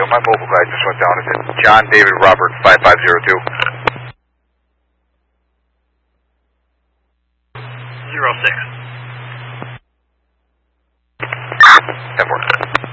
my mobile guy just went down. Is it John David Robert 5502? 06. That works.